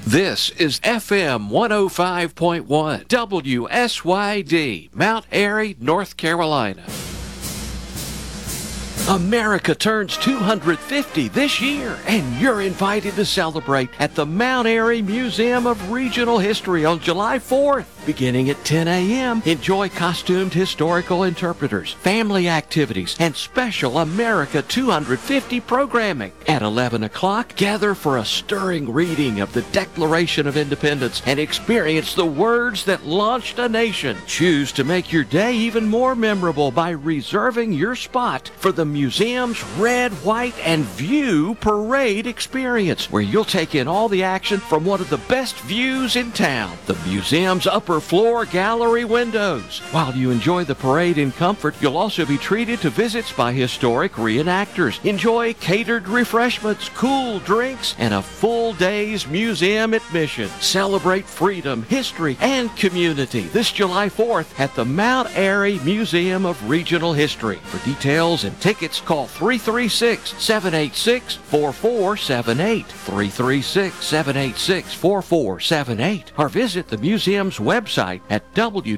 This is FM 105.1 WSYD, Mount Airy, North Carolina. America turns 250 this year, and you're invited to celebrate at the Mount Airy Museum of Regional History on July 4th. Beginning at 10 a.m., enjoy costumed historical interpreters, family activities, and special America 250 programming. At 11 o'clock, gather for a stirring reading of the Declaration of Independence and experience the words that launched a nation. Choose to make your day even more memorable by reserving your spot for the museum's Red, White, and View Parade experience, where you'll take in all the action from one of the best views in town, the museum's upper floor gallery windows. While you enjoy the parade in comfort, you'll also be treated to visits by historic reenactors. Enjoy catered refreshments, cool drinks, and a full day's museum admission. Celebrate freedom, history, and community this July 4th at the Mount Airy Museum of Regional History. For details and tickets, call 336-786-4478, 336-786-4478, or visit the museum's website at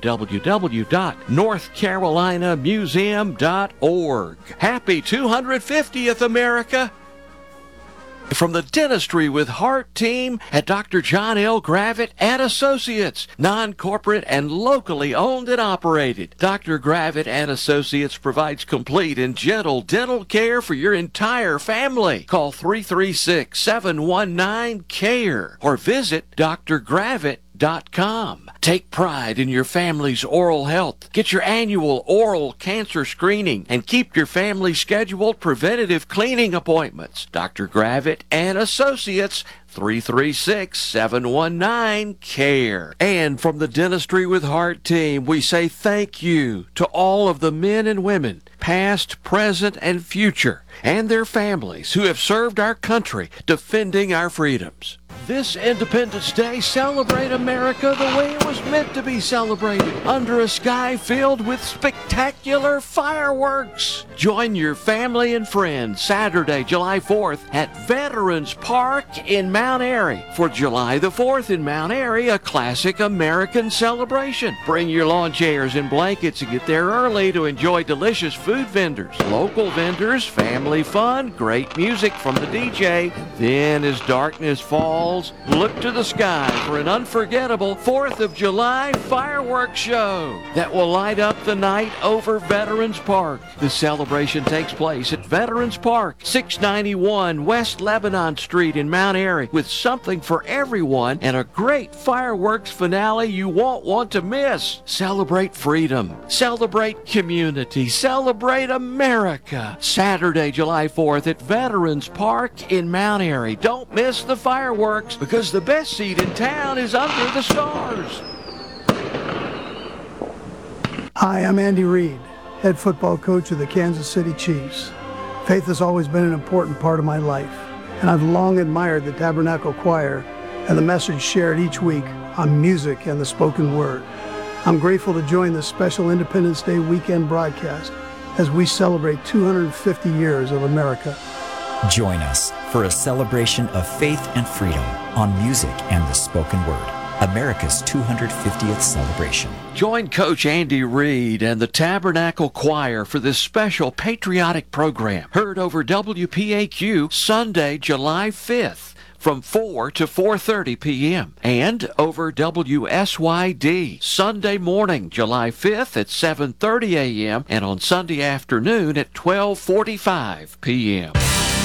www.northcarolinamuseum.org. Happy 250th, America! From the Dentistry with Heart team at Dr. John L. Gravitt and Associates, non-corporate and locally owned and operated. Dr. Gravitt and Associates provides complete and gentle dental care for your entire family. Call 336-719-CARE or visit drgravitt.com. Take pride in your family's oral health. Get your annual oral cancer screening and keep your family scheduled preventative cleaning appointments. Dr. Gravitt and Associates, 336-719-CARE. And from the Dentistry with Heart team, we say thank you to all of the men and women, past, present, and future, and their families who have served our country defending our freedoms. This Independence Day, celebrate America the way it was meant to be celebrated, under a sky filled with spectacular fireworks. Join your family and friends Saturday, July 4th at Veterans Park in Mount Airy. For July the 4th in Mount Airy, a classic American celebration. Bring your lawn chairs and blankets and get there early to enjoy delicious food vendors, local vendors, family fun, great music from the DJ. Then as darkness falls, look to the sky for an unforgettable 4th of July fireworks show that will light up the night over Veterans Park. The celebration takes place at Veterans Park, 691 West Lebanon Street in Mount Airy, with something for everyone and a great fireworks finale you won't want to miss. Celebrate freedom, celebrate community, celebrate America. Saturday, July 4th at Veterans Park in Mount Airy. Don't miss the fireworks, because the best seat in town is under the stars. Hi, I'm Andy Reid, head football coach of the Kansas City Chiefs. Faith has always been an important part of my life, and I've long admired the Tabernacle Choir and the message shared each week on music and the spoken word. I'm grateful to join this special Independence Day weekend broadcast as we celebrate 250 years of America. Join us for a celebration of faith and freedom on music and the spoken word. America's 250th celebration. Join Coach Andy Reid and the Tabernacle Choir for this special patriotic program, heard over WPAQ Sunday, July 5th. From 4 to 4:30 p.m. and over WSYD Sunday morning, July 5th at 7:30 a.m. and on Sunday afternoon at 12:45 p.m.